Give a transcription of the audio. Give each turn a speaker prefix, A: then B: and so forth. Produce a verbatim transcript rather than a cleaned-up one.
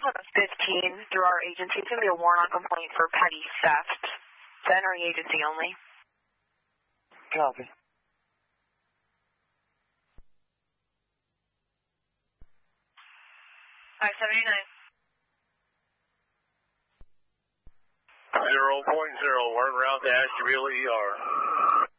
A: fifteen through our agency. It's going to be a warrant on complaint for petty theft. It's entering agency only.
B: Copy.
A: five seventy-nine.
C: Zero point zero, one route to Ashtabula E R.